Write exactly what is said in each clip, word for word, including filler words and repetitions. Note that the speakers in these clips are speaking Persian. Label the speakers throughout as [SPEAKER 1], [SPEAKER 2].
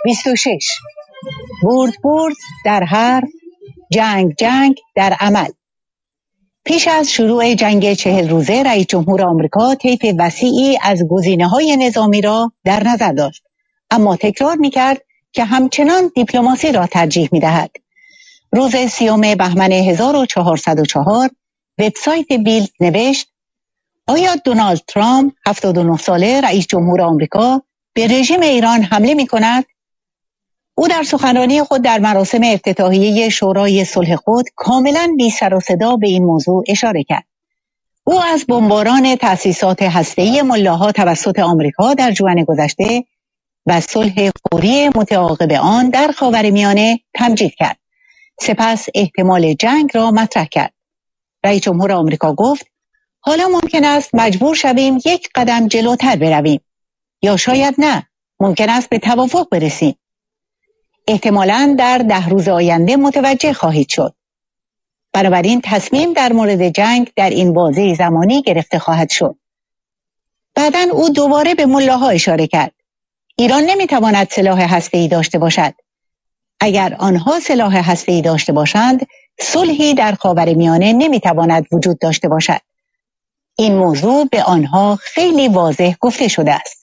[SPEAKER 1] بیست و شش. برد برد در حرف، جنگ جنگ در عمل. پیش از شروع جنگ چهل روزه رئیس جمهور آمریکا طیف وسیعی از گزینه‌های نظامی را در نظر داشت، اما تکرار می‌کرد که همچنان دیپلماسی را ترجیح می‌دهد. روز سیوم بهمن هزار و چهارصد و چهار وبسایت بیلد نوشت: آیا دونالد ترامپ هفتاد و نه ساله رئیس جمهور آمریکا به رژیم ایران حمله می‌کند؟ او در سخنرانی خود در مراسم افتتاحیه شورای صلح خود کاملا بی سر و صدا به این موضوع اشاره کرد. او از بمباران تأسیسات هسته‌ای ملاها توسط آمریکا در ژوئن گذشته و صلح فوری متعاقب آن در خاورمیانه تمجید کرد. سپس احتمال جنگ را مطرح کرد. رئیس جمهور آمریکا گفت: حالا ممکن است مجبور شویم یک قدم جلوتر برویم، یا شاید نه، ممکن است به توافق برسیم. احتمالاً در ده روز آینده متوجه خواهید شد. بنابراین تصمیم در مورد جنگ در این بازه زمانی گرفته خواهد شد. بعداً او دوباره به ملاها اشاره کرد: ایران نمیتواند سلاح هسته‌ای داشته باشد. اگر آنها سلاح هسته‌ای داشته باشند، صلحی در خاورمیانه نمیتواند وجود داشته باشد. این موضوع به آنها خیلی واضح گفته شده است.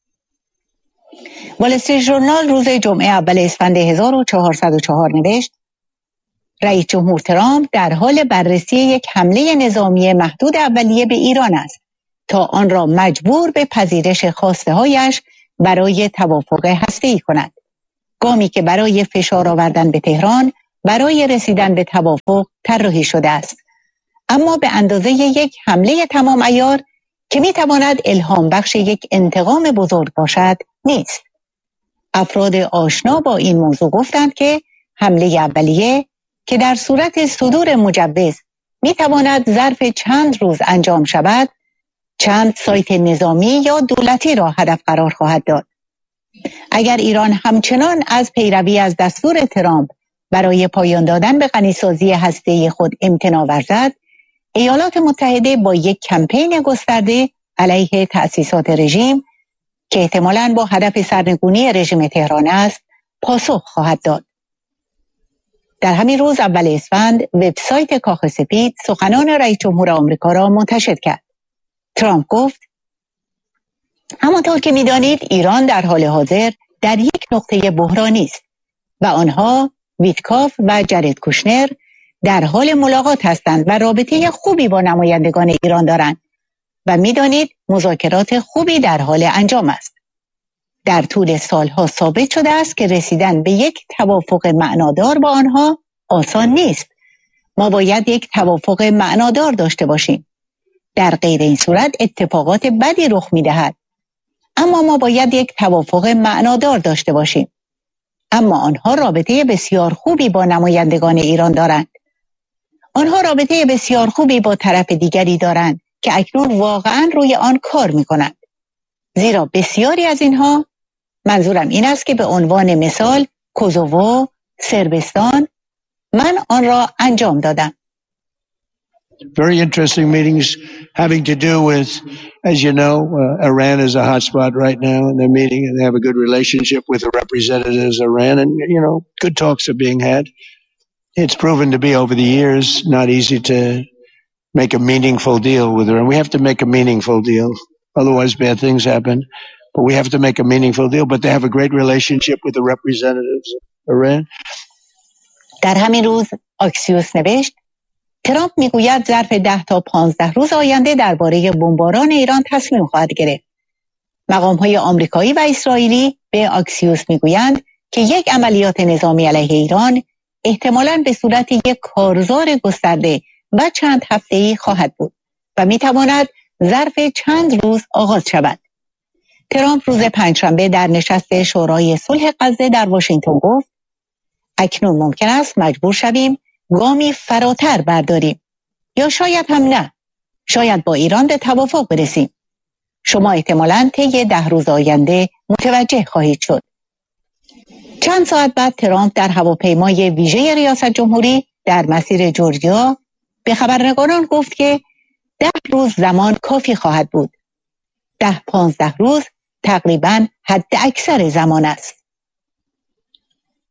[SPEAKER 1] وال استریت ژورنال روز جمعه اول اسفند هزار و چهارصد و چهار نوشت: رئیس جمهور ترامپ در حال بررسی یک حمله نظامی محدود اولیه به ایران است تا آن را مجبور به پذیرش خواسته‌هایش برای توافق هسته‌ای کند. گامی که برای فشار آوردن به تهران برای رسیدن به توافق طراحی شده است، اما به اندازه یک حمله تمام عیار که میتواند الهام بخش یک انتقام بزرگ باشد نیست. افراد آشنا با این موضوع گفتند که حمله اولیه که در صورت صدور مجوز میتواند ظرف چند روز انجام شود، چند سایت نظامی یا دولتی را هدف قرار خواهد داد. اگر ایران همچنان از پیروی از دستور ترامپ برای پایان دادن به غنیسازی هسته‌ای خود امتناع ورزد، ایالات متحده با یک کمپین گسترده علیه تأسیسات رژیم که احتمالاً با هدف سرنگونی رژیم تهران است، پاسخ خواهد داد. در همین روز اول اسفند وبسایت کاخ سپید سخنان رئیس جمهور آمریکا را منتشر کرد. ترامپ گفت: همانطور که می‌دانید ایران در حال حاضر در یک نقطه بحرانی است و آنها ویتکاف و جرد کوشنر در حال ملاقات هستند و رابطه خوبی با نمایندگان ایران دارند و می‌دانید مذاکرات خوبی در حال انجام است. در طول سالها ثابت شده است که رسیدن به یک توافق معنادار با آنها آسان نیست. ما باید یک توافق معنادار داشته باشیم. در غیر این صورت اتفاقات بدی رخ می‌دهد. اما ما باید یک توافق معنادار داشته باشیم. اما آنها رابطه بسیار خوبی با نمایندگان ایران دارند. آنها رابطه بسیار خوبی با طرف دیگری دارند که اکنون واقعاً روی آن کار می‌کنند. زیرا بسیاری از اینها، منظورم این است که به عنوان مثال کوزوو، سربستان، من آن را انجام دادم.
[SPEAKER 2] Very interesting meetings having to do with, as you know, uh, Iran is a hotspot right now, and they're meeting and they have a good relationship with the representatives of Iran, and, you know, good talks are being had. It's proven to be over the years not easy to make a meaningful deal with Iran. We have to make a meaningful deal, otherwise bad things happen, but we have to make a meaningful deal, but they have a great relationship with the representatives of Iran.
[SPEAKER 1] در همین روز آکسیوس نوشت: ترامپ میگوید ظرف ده تا پانزده روز آینده درباره بمباران ایران تصمیم خواهد گرفت. مقام‌های آمریکایی و اسرائیلی به آکسیوس میگویند که یک عملیات نظامی علیه ایران احتمالاً به صورت یک کارزار گسترده و چند هفته‌ای خواهد بود و میتواند ظرف چند روز آغاز شود. ترامپ روز پنجشنبه در نشست شورای صلح غزه در واشنگتن گفت: اکنون ممکن است مجبور شویم گامی فراتر برداریم، یا شاید هم نه. شاید با ایران به توافق برسیم. شما احتمالاً طی ده روز آینده متوجه خواهید شد. چند ساعت بعد ترامپ در هواپیمای ویژه ریاست جمهوری در مسیر جورجیا به خبرنگاران گفت که ده روز زمان کافی خواهد بود. ده پانزده روز تقریباً حد اکثر زمان است.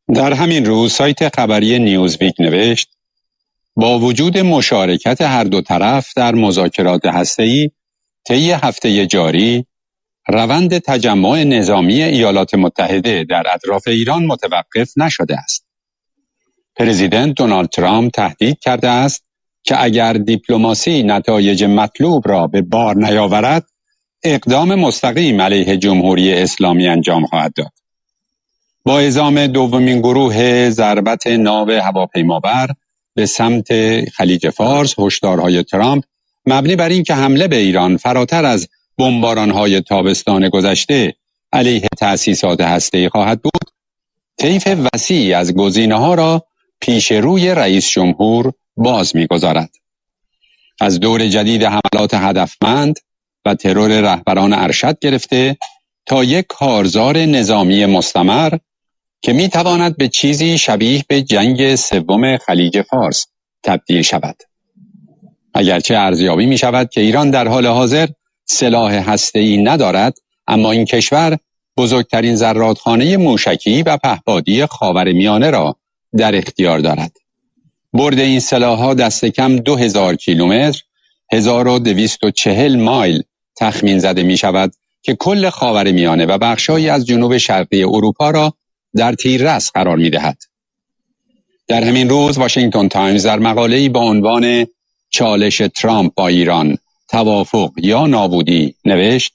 [SPEAKER 3] در همین روز سایت خبری نیوزویک نوشت با وجود مشارکت هر دو طرف در مذاکرات هسته‌ای طی هفته جاری، روند تجمع نظامی ایالات متحده در اطراف ایران متوقف نشده است. پرزیدنت دونالد ترامپ تهدید کرده است که اگر دیپلماسی نتایج مطلوب را به بار نیاورد، اقدام مستقیم علیه جمهوری اسلامی انجام خواهد داد. با اعزام دومین گروه ضربت ناو هواپیمابر به سمت خلیج فارس، هشدارهای ترامپ مبنی بر این که حمله به ایران فراتر از بمباران‌های تابستان گذشته علیه تأسیسات هسته‌ای خواهد بود، طیف وسیعی از گزینه‌ها را پیش روی رئیس جمهور باز می‌گذارد. از دور جدید حملات هدفمند و ترور رهبران ارشد گرفته تا یک کارزار نظامی مستمر که می‌تواند به چیزی شبیه به جنگ سوم خلیج فارس تبدیل شود. اگرچه ارزیابی می‌شود که ایران در حال حاضر سلاح هسته‌ای ندارد، اما این کشور بزرگترین زرادخانه موشکی و پهپادی خاورمیانه را در اختیار دارد. برد این سلاح‌ها دست کم دو هزار کیلومتر، هزار و دویست و چهل مایل تخمین زده می شود که کل خاورمیانه و بخشایی از جنوب شرقی اروپا را در تیررس قرار می دهد. در همین روز واشنگتن تایمز در مقاله‌ای با عنوان چالش ترامپ با ایران، توافق یا نابودی نوشت: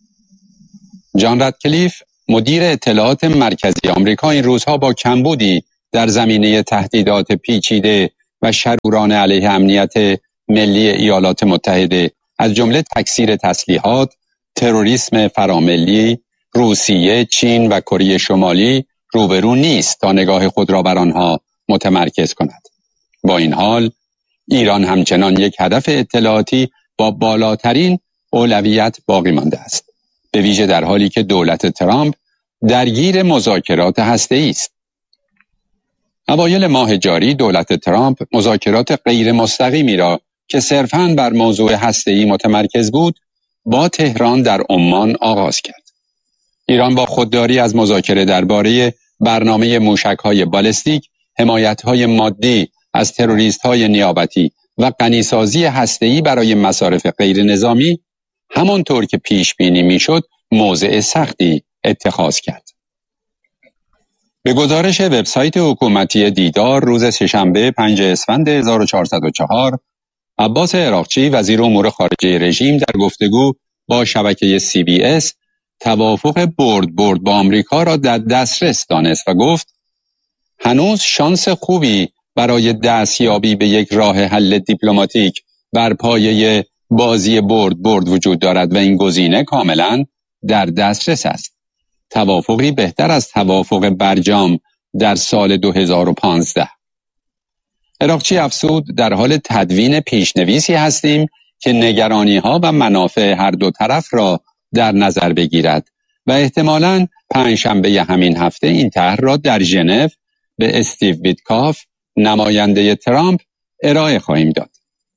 [SPEAKER 3] جان رادکلیف، مدیر اطلاعات مرکزی آمریکا، این روزها با کمبودی در زمینه تهدیدات پیچیده و شرورانه علیه امنیت ملی ایالات متحده از جمله تکثیر تسلیحات، تروریسم فراملی، روسیه، چین و کره شمالی روبرو نیست تا نگاه خود را بر آنها متمرکز کند. با این حال ایران همچنان یک هدف اطلاعاتی با بالاترین اولویت باقی مانده است، به ویژه در حالی که دولت ترامپ درگیر مذاکرات هسته‌ای است. اوایل ماه جاری دولت ترامپ مذاکرات غیر مستقیمی را که صرفاً بر موضوع هسته‌ای متمرکز بود با تهران در عمان آغاز کرد. ایران با خودداری از مذاکره درباره برنامه موشک‌های بالستیک، حمایت‌های مادی از تروریست‌های نیابتی و غنیسازی هسته‌ای برای مصارف غیر نظامی، همانطور که پیش بینی میشد موضع سختی اتخاذ کرد. به گزارش وبسایت حکومتی دیدار روز سه‌شنبه پنجم اسفند هزار و چهارصد و چهار، عباس عراقچی وزیر امور خارجه رژیم در گفتگو با شبکه سی بی اس توافق برد برد با آمریکا را در دسترس دانست و گفت هنوز شانس خوبی برای دستیابی به یک راه حل دیپلماتیک بر پایه بازی برد برد وجود دارد و این گزینه کاملا در دسترس است. توافقی بهتر از توافق برجام در سال دو هزار و پانزده. عراقچی افزود در حال تدوین پیشنویسی هستیم که نگرانی‌ها و منافع هر دو طرف را در نظر بگیرد و احتمالاً پنجشنبه همین هفته این طرح را در ژنو به استیو ویتکاف، نماینده ترامپ، ارائه خواهیم داد.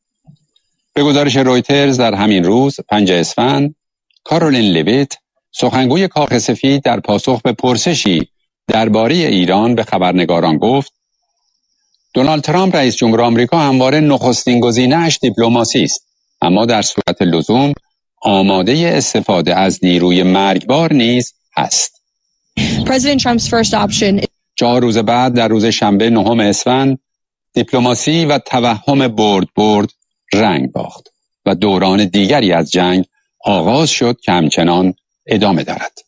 [SPEAKER 3] به گزارش رویترز در همین روز پنجم اسفند، کارولین لیویت، سخنگوی کاخ سفید، در پاسخ به پرسشی درباره ایران به خبرنگاران گفت دونالد ترامپ رئیس جمهور آمریکا همواره نخستین گزینه‌اش دیپلماسی است، اما در صورت لزوم آماده استفاده از نیروی مرگبار نیز هست.
[SPEAKER 4] President Trump's first option.
[SPEAKER 3] چهار روز بعد در روز شنبه نهم اسفند دیپلماسی و توهم برد برد رنگ باخت و دوران دیگری از جنگ آغاز شد که همچنان ادامه دارد.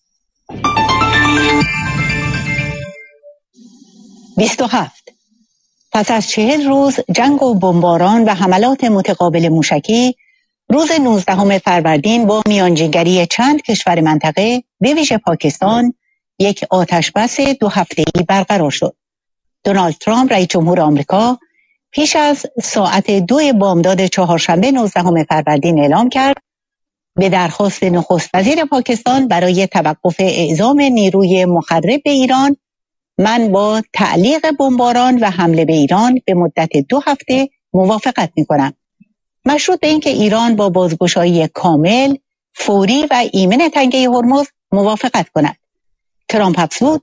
[SPEAKER 1] بیست و هفت. پس از چهل روز جنگ و بمباران و حملات متقابل موشکی، روز نوزدهم فروردین با میانجیگری چند کشور منطقه به ویژه پاکستان یک آتشبس دو هفته‌ای برقرار شد. دونالد ترامپ رئیس جمهور آمریکا پیش از ساعت دو بامداد چهارشنبه نوزدهم فروردین اعلام کرد به درخواست نخست وزیر پاکستان برای توقف اعزام نیروی مخرب به ایران، من با تعلیق بمباران و حمله به ایران به مدت دو هفته موافقت می‌کنم، مشروط به اینکه ایران با بازگشایی کامل، فوری و ایمن تنگه هرمز موافقت کند. ترامپ افزود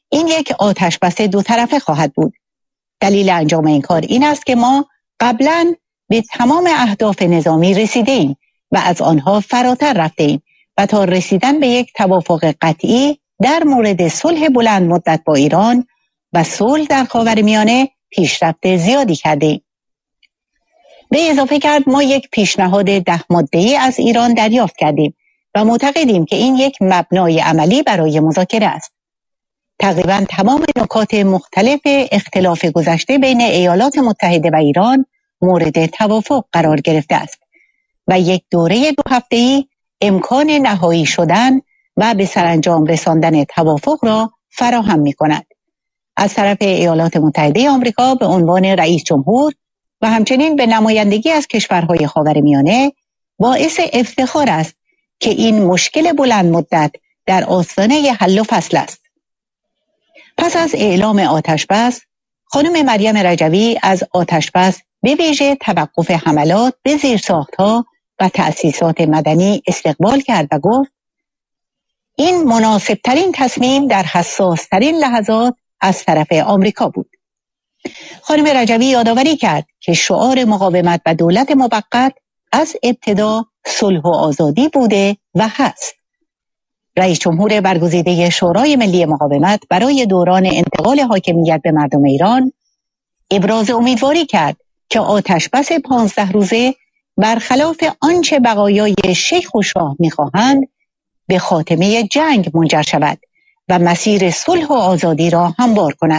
[SPEAKER 1] این یک آتشبس دو طرفه خواهد بود. دلیل انجام این کار این است که ما قبلا به تمام اهداف نظامی رسیدیم و از آنها فراتر رفتیم و تا رسیدن به یک توافق قطعی در مورد صلح بلند مدت با ایران و صلح در خاورمیانه پیشرفت زیادی کردیم. به اضافه کرد ما یک پیشنهاد ده ماده‌ای از ایران دریافت کردیم و معتقدیم که این یک مبنای عملی برای مذاکره است. تقریبا تمام نکات مختلف اختلاف گذشته بین ایالات متحده و ایران مورد توافق قرار گرفته است و یک دوره دو هفته‌ای امکان نهایی شدن و به سرانجام رساندن توافق را فراهم می‌کند. از طرف ایالات متحده آمریکا به عنوان رئیس جمهور و همچنین به نمایندگی از کشورهای خاورمیانه باعث افتخار است که این مشکل بلند مدت در آستانه حل و فصل است. پس از اعلام آتشبس، خانم مریم رجوی از آتشبس به ویژه توقف حملات به زیرساخت‌ها و تأسیسات مدنی استقبال کرد و گفت این مناسبترین تصمیم در حساسترین لحظات از طرف آمریکا بود. خانم رجوی یادآوری کرد که شعار مقاومت و دولت موقت از ابتدا صلح و آزادی بوده و هست. رئیس جمهور برگزیده شورای ملی مقاومت برای دوران انتقال حاکمیت به مردم ایران ابراز امیدواری کرد که آتشبس پانزده روزه برخلاف آنچه بقایای شیخ و شاه می‌خواهند به خاتمه جنگ منجر شود و مسیر صلح و آزادی را هموار کند.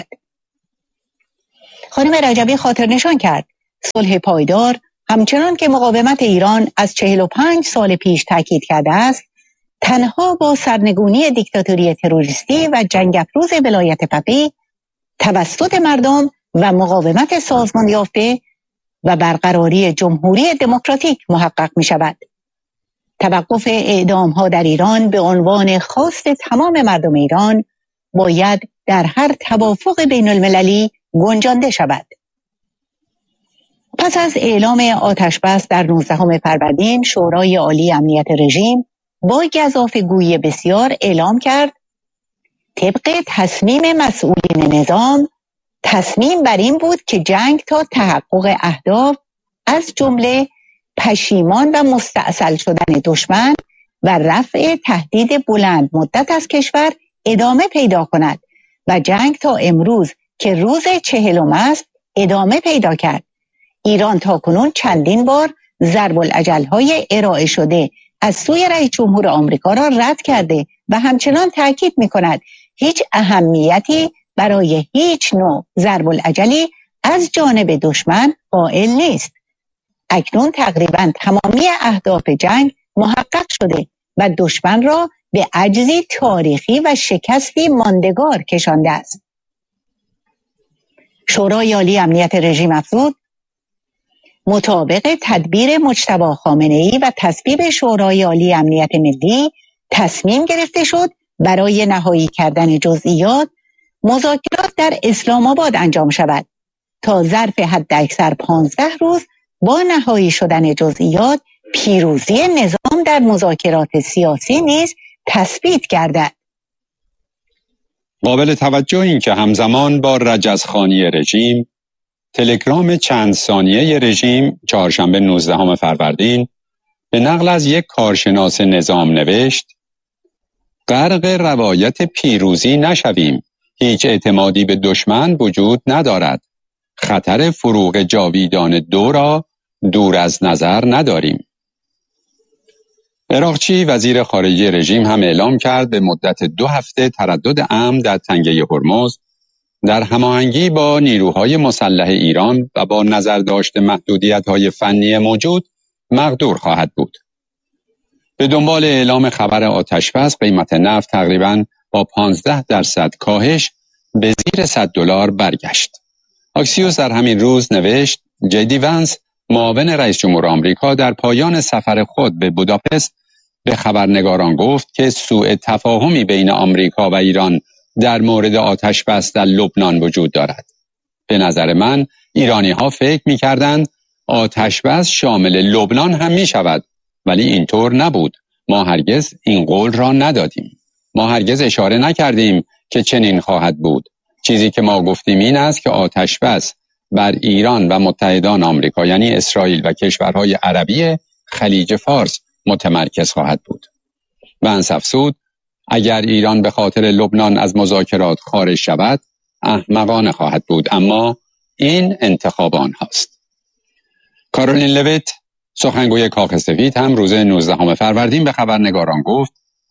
[SPEAKER 1] خانم رجبی خاطر نشان کرد صلح پایدار همچنان که مقاومت ایران از چهل و پنج سال پیش تاکید کرده است، تنها با سرنگونی دیکتاتوری تروریستی و جنگ افروز ولایت فقیه توسط مردم و مقاومت سازمان یافته و برقراری جمهوری دموکراتیک محقق می شود. توقف اعدام ها در ایران به عنوان خواست تمام مردم ایران باید در هر توافق بین المللی گنجانده شود. پس از اعلام آتشبس در نوزدهم فروردین، شورای عالی امنیت رژیم با گزافه‌گویی بسیار اعلام کرد طبق تصمیم مسئولین نظام، تصمیم بر این بود که جنگ تا تحقق اهداف از جمله پشیمان و مستعصل شدن دشمن و رفع تهدید بلند مدت از کشور ادامه پیدا کند و جنگ تا امروز که روز چهلم است ادامه پیدا کرد. ایران تاکنون چندین بار ضرب الاجل‌های ارائه شده از سوی رئیس جمهور آمریکا را رد کرده و همچنان تاکید می‌کند هیچ اهمیتی برای هیچ نوع ضرب الاجلی از جانب دشمن قائل نیست. اکنون تقریباً تمامی اهداف جنگ محقق شده و دشمن را به عجزی تاریخی و شکستی ماندگار کشانده است. شورای عالی امنیت رژیم افزود مطابق تدبیر مجتبی خامنه‌ای و تصویب شورای عالی امنیت ملی تصمیم گرفته شد برای نهایی کردن جزئیات مذاکرات در اسلام آباد انجام شود تا ظرف حداکثر پانزده روز با نهایی شدن جزئیات پیروزی نظام در مذاکرات سیاسی نیز تثبیت گردد.
[SPEAKER 3] قابل توجه این که همزمان با رجزخوانی رژیم، تلگرام چند ثانیه رژیم چهارشنبه نوزدهم فروردین به نقل از یک کارشناس نظام نوشت: غرق روایت پیروزی نشویم، هیچ اعتمادی به دشمن وجود ندارد، خطر فروغ جاویدان دو را دور از نظر نداریم. عراقچی وزیر خارجه رژیم هم اعلام کرد به مدت دو هفته تردد امن در تنگه هرمز در هماهنگی با نیروهای مسلح ایران و با نظر داشت محدودیت‌های فنی موجود مقدور خواهد بود. به دنبال اعلام خبر آتشبس، قیمت نفت تقریباً با پانزده درصد کاهش به زیر صد دلار برگشت. آکسیوس در همین روز نوشت جدی ونس، معاون رئیس جمهور آمریکا، در پایان سفر خود به بوداپست به خبرنگاران گفت که سوء تفاهمی بین آمریکا و ایران در مورد آتشبس در لبنان وجود دارد. به نظر من ایرانی ها فکر می کردند آتشبس شامل لبنان هم می شود، ولی اینطور نبود. ما هرگز این قول را ندادیم. ما هرگز اشاره نکردیم که چنین خواهد بود. چیزی که ما گفتیم این است که آتش بس بر ایران و متحدان آمریکا یعنی اسرائیل و کشورهای عربی خلیج فارس متمرکز خواهد بود. و انصفسود اگر ایران به خاطر لبنان از مذاکرات خارج شود احمقانه خواهد بود، اما این انتخاب آنهاست. کارولین لویت سخنگوی کاخ سفید هم روز نوزدهم فروردین به خبرنگاران گفت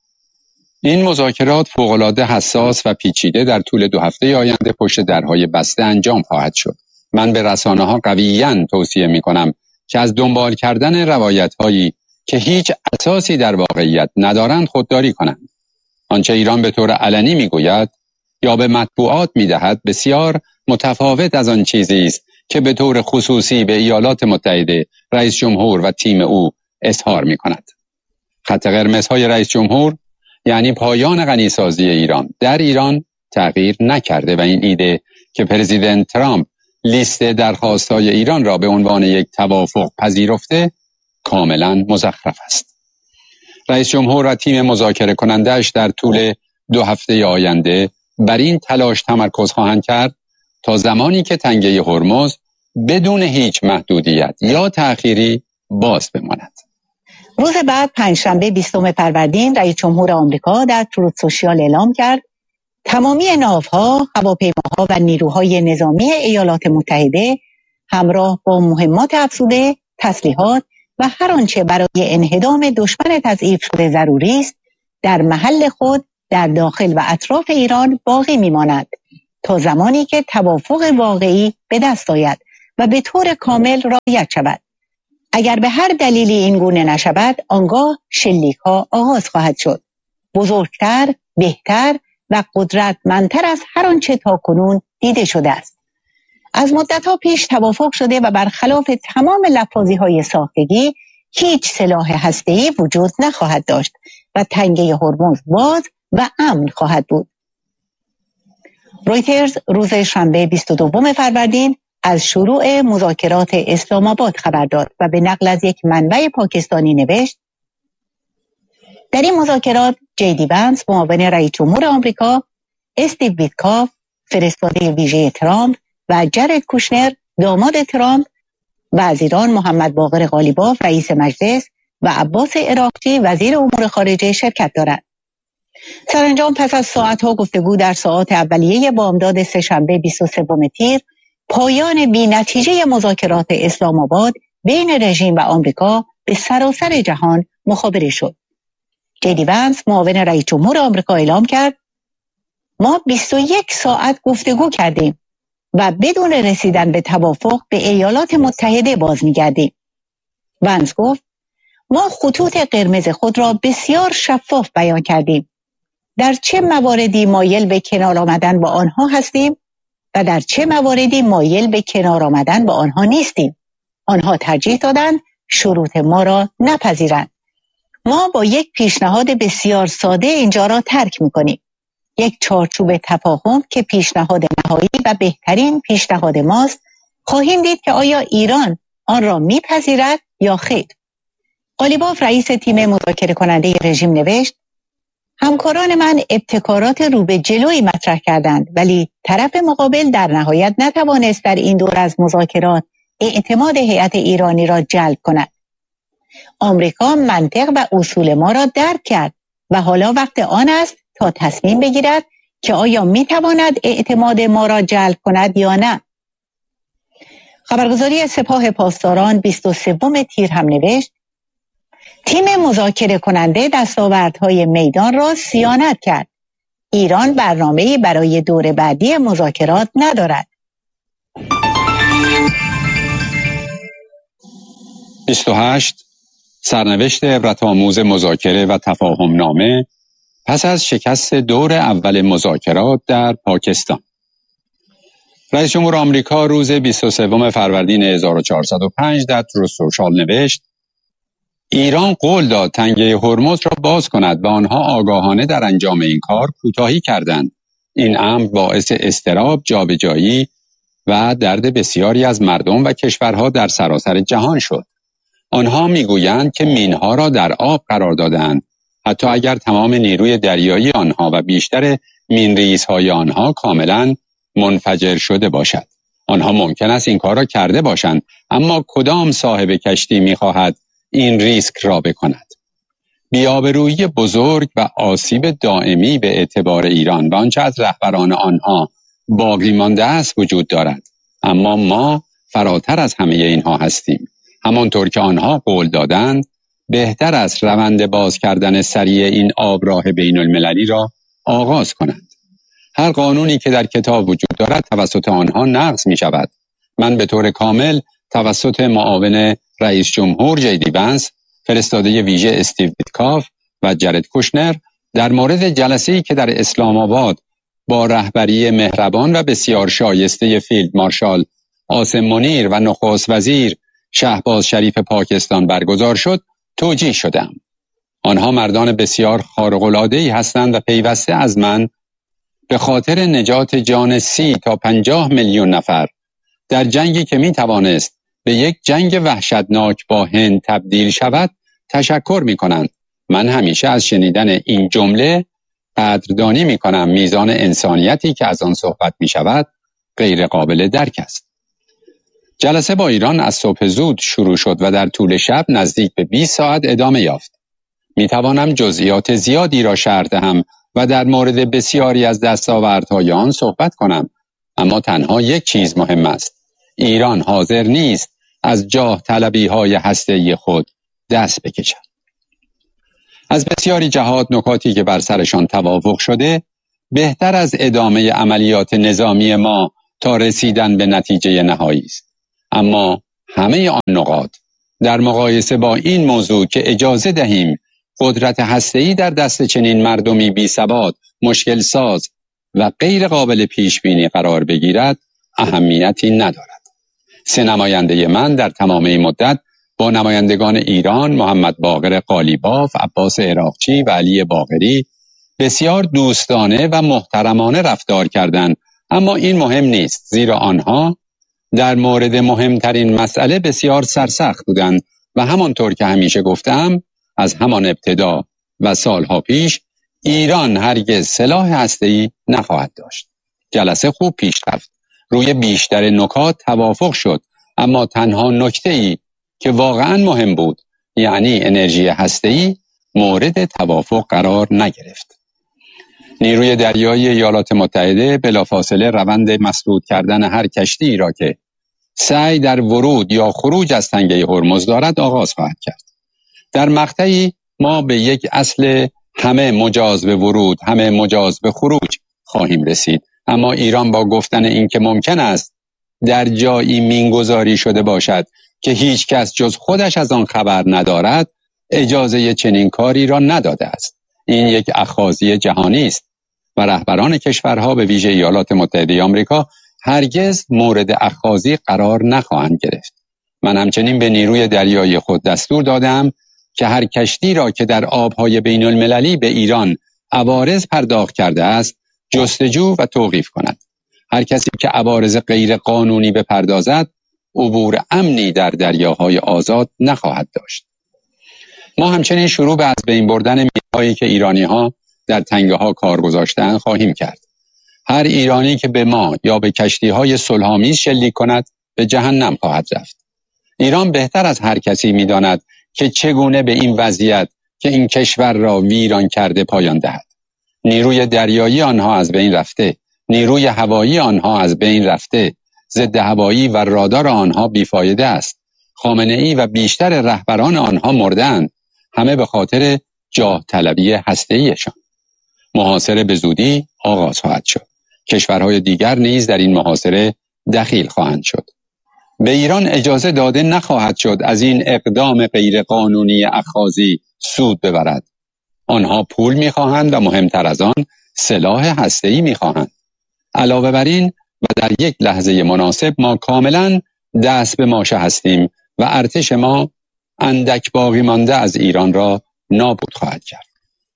[SPEAKER 3] این مذاکرات فوق‌العاده حساس و پیچیده در طول دو هفته آینده پشت درهای بسته انجام خواهد شد. من به رسانه‌ها قویاً توصیه می‌کنم که از دنبال کردن روایت‌هایی که هیچ اساسی در واقعیت ندارند خودداری کنند. آنچه ایران به طور علنی می‌گوید یا به مطبوعات می‌دهد بسیار متفاوت از آن چیزی است که به طور خصوصی به ایالات متحده رئیس جمهور و تیم او اظهار می‌کند. خط قرمزهای رئیس جمهور یعنی پایان غنیسازی ایران در ایران تغییر نکرده و این ایده که پرزیدنت ترامپ لیست درخواست‌های ایران را به عنوان یک توافق پذیرفته کاملا مزخرف است. رئیس جمهور و تیم مذاکره کننده‌اش در طول دو هفته آینده بر این تلاش تمرکز خواهند کرد تا زمانی که تنگه هرمز بدون هیچ محدودیت یا تأخیری باز بماند.
[SPEAKER 1] روز بعد پنجشنبه بیستم فروردین رئیس جمهور آمریکا در تروت سوشیال اعلام کرد تمامی ناوها، هواپیماها و نیروهای نظامی ایالات متحده همراه با مهمات افزوده، تسلیحات و هر آنچه برای انهدام دشمن تضعیف شده ضروری است در محل خود در داخل و اطراف ایران باقی میماند تا زمانی که توافق واقعی به دست آید و به طور کامل رعایت شود. اگر به هر دلیلی این گونه نشود آنگاه شلیک ها آغاز خواهد شد، بزرگتر، بهتر و قدرتمندتر از هر آنچه تاکنون دیده شده است. از مدت‌ها پیش توافق شده و برخلاف تمام لفاظی‌های ساختگی هیچ سلاح هسته‌ای وجود نخواهد داشت و تنگه هرمز باز و امن خواهد بود. رویترز روز شنبه بیست و دوم فروردین از شروع مذاکرات اسلام آباد خبر داد و به نقل از یک منبع پاکستانی نوشت در این مذاکرات جی دی وانس معاون رئیس جمهور آمریکا، استیو ویتکاف فرستاده ویژه ترامپ و جرد کوشنر داماد ترامپ، وزیران محمد باقر قالیباف رئیس مجلس و عباس عراقچی وزیر امور خارجه شرکت دارند. سرانجام پس از ساعتها گفتگو در ساعات اولیه بامداد سه‌شنبه بیست و سوم تیر پایان بی‌نتیجه مذاکرات اسلام آباد بین رژیم و آمریکا به سراسر جهان مخابره شد. جی دی وانس معاون رئیس جمهور آمریکا اعلام کرد ما بیست و یک ساعت گفتگو کردیم و بدون رسیدن به توافق به ایالات متحده باز می‌گردیم. وانس گفت ما خطوط قرمز خود را بسیار شفاف بیان کردیم. در چه مواردی مایل به کنار آمدن با آنها هستیم و در چه مواردی مایل به کنار آمدن با آنها نیستیم. آنها ترجیح دادند شروط ما را نپذیرند. ما با یک پیشنهاد بسیار ساده اینجا را ترک می‌کنیم. یک چارچوب تفاهم که پیشنهاد نهایی و بهترین پیشنهاد ماست. خواهیم دید که آیا ایران آن را میپذیرد یا خیر. قالیباف رئیس تیم مذاکره کننده رژیم نوشت همکاران من ابتکارات رو به جلوی مطرح کردند ولی طرف مقابل در نهایت نتوانست در این دور از مذاکرات اعتماد هیئت ایرانی را جلب کند. آمریکا منطق و اصول ما را درک کرد و حالا وقت آن است تا تصمیم بگیرد که آیا میتواند اعتماد ما را جلب کند یا نه. خبرگزاری سپاه پاسداران بیست و سوم تیر هم نوشت تیم مذاکره کننده دستاوردهای میدان را صیانت کرد. ایران برنامه‌ای برای دور بعدی مذاکرات ندارد.
[SPEAKER 3] بیست و هشت سرنوشت عبرت‌آموز مذاکره و تفاهم نامه پس از شکست دور اول مذاکرات در پاکستان. رئیس جمهور آمریکا روز بیست و سوم فروردین هزار و چهارصد و پنج در تروت سوشال نوشت ایران قول داد تنگه هرمز را باز کند و آنها آگاهانه در انجام این کار کوتاهی کردند. این امر باعث اضطراب، جابجایی و درد بسیاری از مردم و کشورها در سراسر جهان شد. آنها میگویند که مینها را در آب قرار دادند حتی اگر تمام نیروی دریایی آنها و بیشتر مینریز های آنها کاملا منفجر شده باشد. آنها ممکن است این کار را کرده باشند، اما کدام صاحب کشتی می‌خواهد این ریسک را بکند؟ بی‌آبرویی بزرگ و آسیب دائمی به اعتبار ایران و آنچه از رهبران آنها باقی مانده است وجود دارد. اما ما فراتر از همه اینها هستیم. همانطور که آنها قول دادند، بهتر است روند باز کردن سریع این آبراه بین المللی را آغاز کنند. هر قانونی که در کتاب وجود دارد توسط آنها نقض می شود. من به طور کامل توسط معاون رئیس جمهور جی دی بنس، فرستاده ویژه استیو ویتکاف و جرد کوشنر در مورد جلسه‌ای که در اسلام آباد با رهبری مهربان و بسیار شایسته فیلد مارشال عاصم منیر و نخست وزیر شهباز شریف پاکستان برگزار شد، توجیه شدم. آنها مردان بسیار خارق‌العاده‌ای هستند و پیوسته از من به خاطر نجات جان سی تا پنجاه میلیون نفر در جنگی که می توانست به یک جنگ وحشتناک با هند تبدیل شود تشکر می کنند. من همیشه از شنیدن این جمله قدردانی می کنم. میزان انسانیتی که از آن صحبت می شود غیر قابل درک است. جلسه با ایران از صبح زود شروع شد و در طول شب نزدیک به بیست ساعت ادامه یافت. می توانم جزئیات زیادی را شرح دهم و در مورد بسیاری از دستاوردهای آن صحبت کنم، اما تنها یک چیز مهم است: ایران حاضر نیست از جاه طلبی های هسته‌ای خود دست بکشد. از بسیاری جهات نکاتی که بر سرشان توافق شده بهتر از ادامه عملیات نظامی ما تا رسیدن به نتیجه نهایی است. اما همه آن نقاط در مقایسه با این موضوع که اجازه دهیم قدرت هسته‌ای در دست چنین مردمی بی‌ثبات، مشکل ساز و غیر قابل پیش بینی قرار بگیرد اهمیتی ندارد. سه نماینده من در تمام این مدت با نمایندگان ایران، محمد باقر قالیباف، عباس عراقچی و علی باقری بسیار دوستانه و محترمانه رفتار کردند، اما این مهم نیست، زیرا آنها در مورد مهمترین مسئله بسیار سرسخت بودند و همانطور که همیشه گفتم از همان ابتدا و سالها پیش ایران هرگز سلاح هسته‌ای نخواهد داشت. جلسه خوب پیش رفت. روی بیشتر نکات توافق شد، اما تنها نکته‌ای که واقعا مهم بود، یعنی انرژی هسته‌ای، مورد توافق قرار نگرفت. نیروی دریایی ایالات متحده بلافاصله روند مسدود کردن هر کشتی را که سعی در ورود یا خروج از تنگه هرمز دارد آغاز خواهد کرد. در مقطعی ما به یک اصل همه مجاز به ورود، همه مجاز به خروج خواهیم رسید، اما ایران با گفتن این که ممکن است در جایی مینگذاری شده باشد که هیچ کس جز خودش از آن خبر ندارد، اجازه چنین کاری را نداده است. این یک اخاذی جهانی است و رهبران کشورها به ویژه ایالات متحده آمریکا هرگز مورد اخاذی قرار نخواهند گرفت. من همچنین به نیروی دریایی خود دستور دادم که هر کشتی را که در آبهای بین المللی به ایران عوارض پرداخت کرده است جستجو و توقیف کند. هر کسی که عوارض غیر قانونی بپردازد عبور امنی در دریاهای آزاد نخواهد داشت. ما همچنین شروع به از بین بردن میلهایی که ایرانی‌ها در تنگه ها کار گذاشتند خواهیم کرد. هر ایرانی که به ما یا به کشتی‌های صلح‌آمیز شلیک کند به جهنم خواهد رفت. ایران بهتر از هر کسی می‌داند که چگونه به این وضعیت که این کشور را ویران کرده پایان دهد. نیروی دریایی آنها از بین رفته، نیروی هوایی آنها از بین رفته، ضد هوایی و رادار آنها بیفایده است. خامنه‌ای و بیشتر رهبران آنها مردند، همه به خاطر جاه طلبی هسته‌ایشان. محاصره به زودی آغاز خواهد شد. کشورهای دیگر نیز در این محاصره دخیل خواهند شد. به ایران اجازه داده نخواهد شد از این اقدام غیرقانونی اخاذی سود ببرد. آنها پول می‌خواهند و مهمتر از آن سلاح هسته‌ای می‌خواهند. علاوه بر این و در یک لحظه مناسب ما کاملا دست به ماشه هستیم و ارتش ما اندک باقی مانده از ایران را نابود خواهد کرد.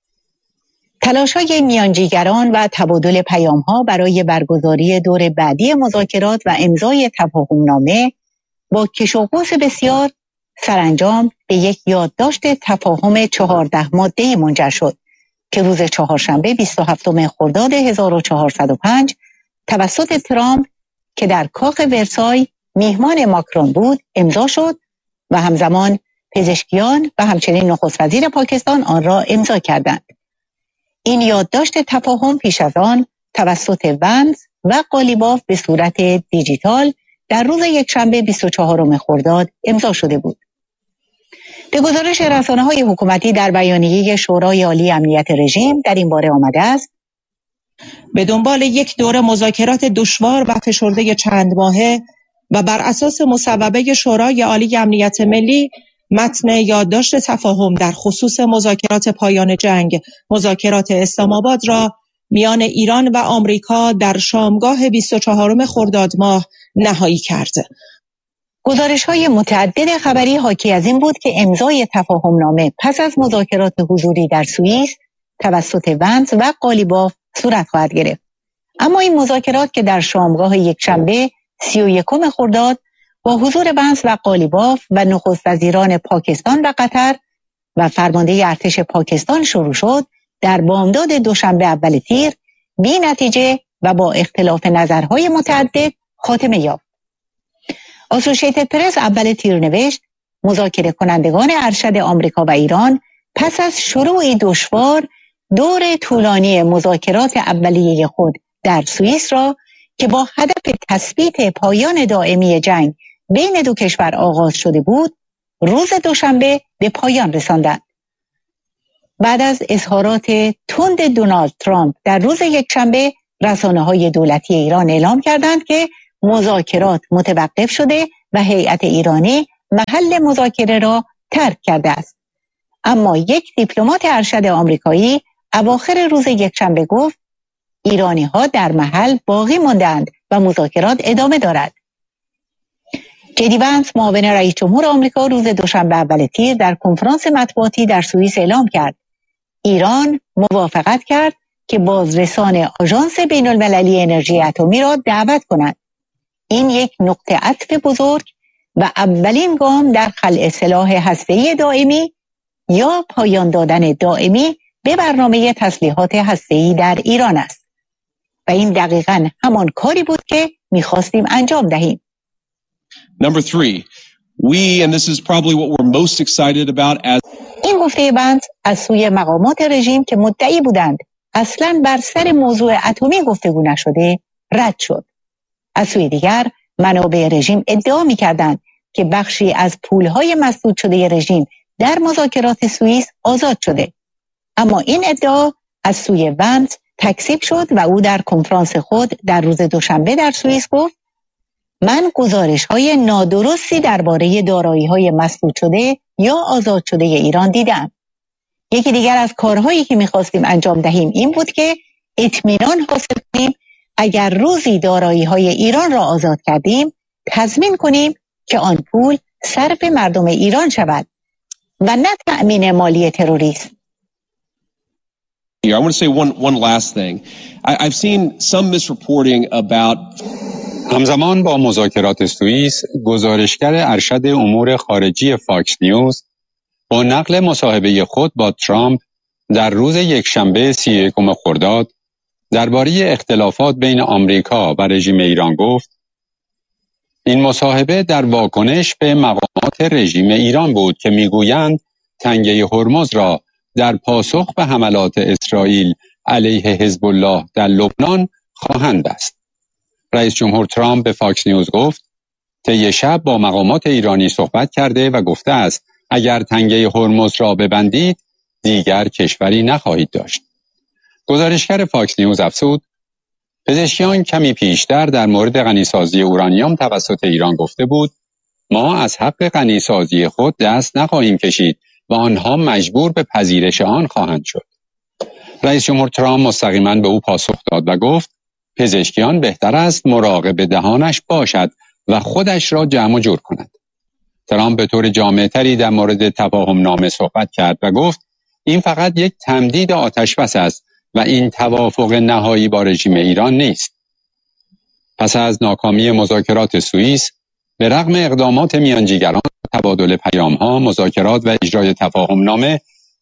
[SPEAKER 1] تلاش‌های میانجیگران و تبادل پیام‌ها برای برگزاری دور بعدی مذاکرات و امضای تفاهم‌نامه با کش و قوس بسیار سرانجام به یک یادداشت تفاهم چهارده ماده‌ای منجر شد که روز چهارشنبه بیست و هفتم خرداد هزار و چهارصد و پنج توسط ترامپ که در کاخ ورسای میهمان ماکرون بود امضا شد و همزمان پزشکیان و همچنین نخست وزیر پاکستان آن را امضا کردند. این یادداشت تفاهم پیش از آن توسط ونز و قالیباف به صورت دیجیتال در روز یکشنبه بیست و چهارم خرداد امضا شده بود. به گزارش رسانه‌های حکومتی در بیانیه شورای عالی امنیت رژیم در این باره آمده است:
[SPEAKER 5] به دنبال یک دوره مذاکرات دشوار و فشرده چند ماهه و بر اساس مصوبه شورای عالی امنیت ملی، متن یادداشت تفاهم در خصوص مذاکرات پایان جنگ، مذاکرات اسلام آباد را میان ایران و آمریکا در شامگاه بیست و چهارم خرداد ماه نهایی کرد.
[SPEAKER 1] گزارش‌های متعدد خبری حاکی از این بود که امضای تفاهمنامه پس از مذاکرات حضوری در سوئیس توسط ونز و قالیباف صورت خواهد گرفت. اما این مذاکرات که در شامگاه یکشنبه سی و یکم خرداد با حضور ونز و قالیباف و نخست وزیران پاکستان و قطر و فرمانده ارتش پاکستان شروع شد، در بامداد دوشنبه اول تیر بی نتیجه و با اختلاف نظرهای متعدد خاتمه یافت. اسوشیتد پرس اول تیر نوشت: مذاکره کنندگان ارشد آمریکا و ایران پس از شروعی دشوار دور طولانی مذاکرات اولیه خود در سوئیس را که با هدف تثبیت پایان دائمی جنگ بین دو کشور آغاز شده بود، روز دوشنبه به پایان رساندند. بعد از اظهارات تند دونالد ترامپ در روز یکشنبه، رسانه‌های دولتی ایران اعلام کردند که مذاکرات متوقف شده و هیئت ایرانی محل مذاکره را ترک کرده است. اما یک دیپلمات ارشد آمریکایی اواخر روز یکشنبه گفت ایرانی‌ها در محل باقی ماندند و مذاکرات ادامه دارد. جدی ونز معاون رئیس جمهور آمریکا روز دوشنبه اول تیر در کنفرانس مطبوعاتی در سوئیس اعلام کرد ایران موافقت کرد که بازرسان آژانس بین‌المللی انرژی اتمی را دعوت کند. این یک نقطه عطف بزرگ و اولین گام در خلع سلاح هسته‌ای دائمی یا پایان دادن دائمی به برنامه تسلیحات هسته‌ای در ایران است. و این دقیقاً همان کاری بود که می‌خواستیم انجام دهیم.
[SPEAKER 6] Number three, we, and this is probably what we're most excited about as
[SPEAKER 1] این گفته بند از سوی مقامات رژیم که مدعی بودند اصلاً بر سر موضوع اتمی گفتگو نشده رد شد. از سوی دیگر منابع رژیم ادعا می‌کردند که بخشی از پول‌های مسدود شده رژیم در مذاکرات سوئیس آزاد شده. اما این ادعا از سوی ونز تکذیب شد و او در کنفرانس خود در روز دوشنبه در سوئیس گفت من گزارش‌های نادرستی درباره دارایی‌های مسدود شده یا آزاد شده ایران دیدم. یکی دیگر از کارهایی که می‌خواستیم انجام دهیم این بود که اطمینان حاصل کنیم اگر روزی دارایی‌های ایران را آزاد کردیم تضمین کنیم که آن پول صرف مردم ایران شود و نه تأمین مالی تروریسم.
[SPEAKER 6] I want to say one one last thing. I, I've seen some misreporting about
[SPEAKER 3] همزمان با مذاکرات سوئیس، گزارشگر ارشد امور خارجی فاکس نیوز با نقل مصاحبه خود با ترامپ در روز یکشنبه سی و یکم خرداد درباره اختلافات بین آمریکا و رژیم ایران گفت این مصاحبه در واکنش به مقامات رژیم ایران بود که میگویند تنگه هرمز را در پاسخ به حملات اسرائیل علیه حزب الله در لبنان خواهند بست. رئیس جمهور ترامپ به فاکس نیوز گفت طی شب با مقامات ایرانی صحبت کرده و گفته است اگر تنگه هرمز را ببندید دیگر کشوری نخواهید داشت. گزارشگر فاکس نیوز افزود پزشکیان کمی پیشتر در مورد غنیسازی اورانیوم توسط ایران گفته بود ما از حق غنیسازی خود دست نخواهیم کشید و آنها مجبور به پذیرش آن خواهند شد. رئیس جمهور ترامپ مستقیما به او پاسخ داد و گفت پزشکیان بهتر است مراقب دهانش باشد و خودش را جمع و جور کند. ترامپ به طور جامع‌تری در مورد تفاهم نامه صحبت کرد و گفت این فقط یک تمدید آتش‌بس است و این توافق نهایی با رژیم ایران نیست. پس از ناکامی مذاکرات سوئیس، به رغم اقدامات میانجیگران، تبادل پیام‌ها، مذاکرات و اجرای تفاهم نامه،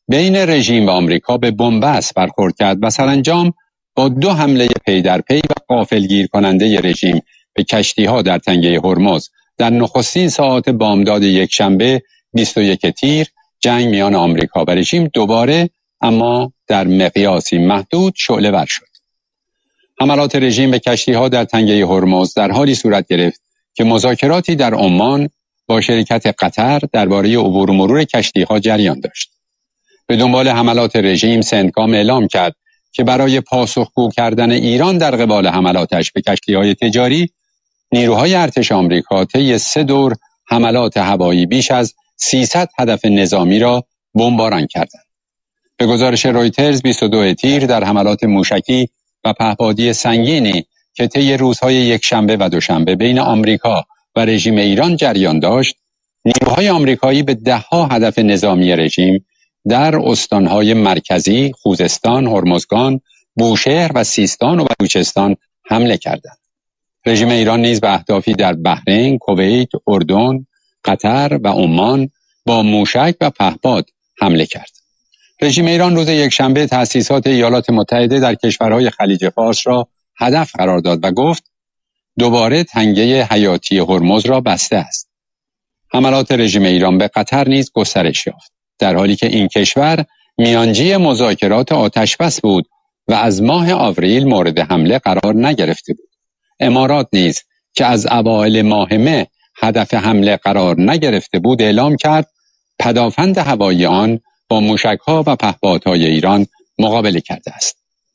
[SPEAKER 3] بین رژیم و آمریکا به بنبست برخورد کرد و سرانجام با دو حمله پی در پی و غافلگیر کننده رژیم به کشتی‌ها در تنگه هرمز در نخستین ساعات بامداد یکشنبه بیست و یک تیر جنگ میان آمریکا و رژیم دوباره اما در مقیاسی محدود شعله‌ور شد. حملات رژیم به کشتی‌ها در تنگه هرمز در حالی صورت گرفت که مذاکراتی در عمان با شرکت قطر درباره عبور و مرور کشتی‌ها جریان داشت. به دنبال حملات رژیم سندکام اعلام کرد که برای پاسخگو کردن ایران در قبال حملاتش به کشتی‌های تجاری، نیروهای ارتش آمریکا طی سه دور حملات هوایی بیش از سیصد هدف نظامی را بمباران کردند. به گزارش رویترز بیست و دو تیر در حملات موشکی و پهپادی سنگینی که طی روزهای یکشنبه و دوشنبه بین آمریکا و رژیم ایران جریان داشت، نیروهای آمریکایی به ده‌ها هدف نظامی رژیم در استانهای مرکزی، خوزستان، هرمزگان، بوشهر و سیستان و بلوچستان حمله کردند. رژیم ایران نیز به اهدافی در بحرین، کویت، اردن، قطر و عمان با موشک و پهپاد حمله کرد. رژیم ایران روز یکشنبه تأسیسات ایالات متحده در کشورهای خلیج فارس را هدف قرار داد و گفت دوباره تنگه حیاتی هرمز را بسته است. حملات رژیم ایران به قطر نیز گسترش یافت، در حالی که این کشور میانجی مذاکرات آتشبس بود و از ماه آوریل مورد حمله قرار نگرفته بود. امارات نیز که از اوایل ماه مه هدف حمله قرار نگرفته بود اعلام کرد پدافند هوایی آن با موشک‌ها و پهپادهای ایران مقابله کرده است.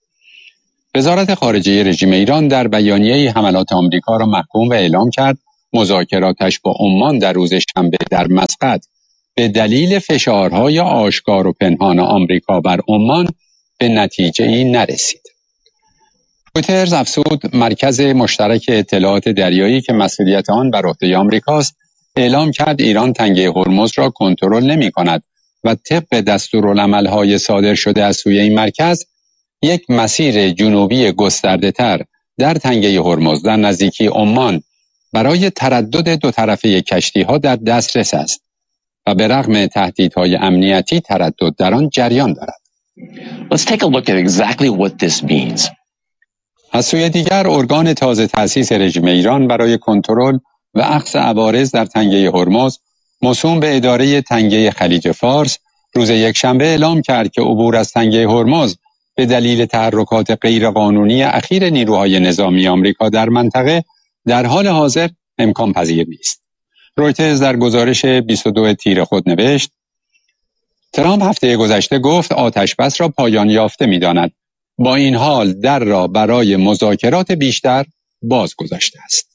[SPEAKER 3] وزارت خارجه رژیم ایران در بیانیه حملات آمریکا را محکوم و اعلام کرد مذاکراتش با عمان در روز شنبه در مسقط به دلیل فشارهای آشکار و پنهان آمریکا بر عمان به نتیجه‌ای نرسید. رویترز افزود مرکز مشترک اطلاعات دریایی که مسئولیت آن بر عهده آمریکاست اعلام کرد ایران تنگه هرمز را کنترل نمی‌کند و طبق دستورالعمل‌های صادر شده از سوی این مرکز یک مسیر جنوبی گسترده‌تر در تنگه هرمز در نزدیکی عمان برای تردد دو طرفه کشتی‌ها در دسترس است و به رغم تهدیدهای امنیتی تردد در آن جریان دارد.
[SPEAKER 7] Let's take a look at exactly what this means.
[SPEAKER 3] از سوی دیگر ارگان تازه تأسیس رژیم ایران برای کنترل و اخذ عوارض در تنگه هرمز موسوم به اداره تنگه خلیج فارس روز یکشنبه اعلام کرد که عبور از تنگه هرمز به دلیل تحرکات غیرقانونی اخیر نیروهای نظامی آمریکا در منطقه در حال حاضر امکان پذیر نیست. رویترز در گزارش بیست و دو تیر خود نوشت ترامپ هفته گذشته گفت آتشبس را پایان یافته می‌داند. با این حال در را برای مذاکرات بیشتر باز گذاشته است.